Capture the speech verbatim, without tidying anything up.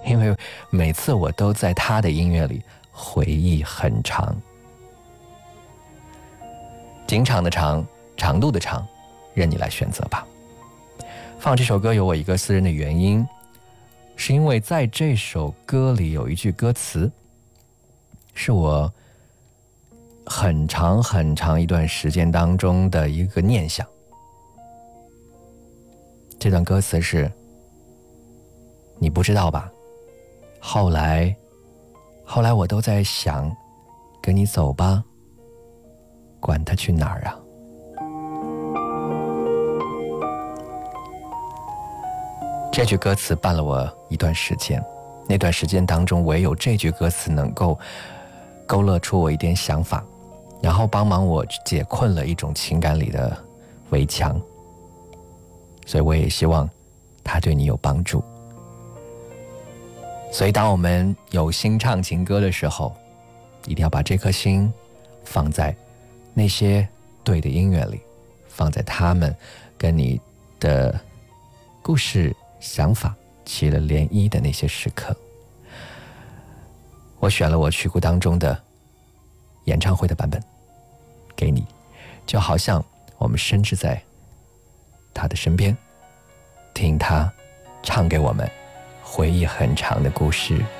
因为每次我都在他的音乐里回忆很长。经常的长，长度的长，任你来选择吧。放这首歌有我一个私人的原因，是因为在这首歌里有一句歌词，是我很长很长一段时间当中的一个念想。这段歌词是：你不知道吧，后来后来我都在想，跟你走吧，管他去哪儿啊。这句歌词伴了我一段时间，那段时间当中唯有这句歌词能够勾勒出我一点想法，然后帮忙我解困了一种情感里的围墙，所以我也希望它对你有帮助。所以当我们有心唱情歌的时候，一定要把这颗心放在那些对的音乐里，放在他们跟你的故事想法起了涟漪的那些时刻。我选了我曲库当中的演唱会的版本给你，就好像我们身置在他的身边，听他唱给我们回忆很长的故事。